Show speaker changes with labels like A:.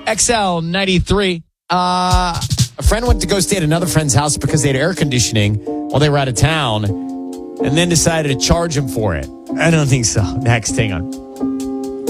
A: XL93. A friend went to go stay at another friend's house because they had air conditioning while they were out of town and then decided to charge him for it. I don't think so. Next, hang on.